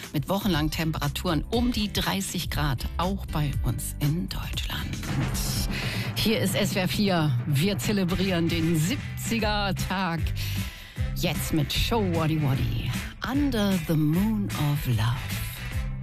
mit wochenlangen Temperaturen um die 30 Grad, auch bei uns in Deutschland. Hier ist SWR 4. Wir zelebrieren den 70er-Tag. Jetzt mit Show Waddy Waddy. Under the Moon of Love.